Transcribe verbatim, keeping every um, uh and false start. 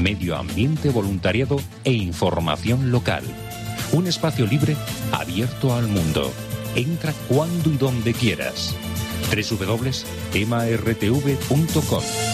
medio ambiente, voluntariado e información local. Un espacio libre abierto al mundo. Entra cuando y donde quieras. doble u doble u doble u punto ema erre te ve punto com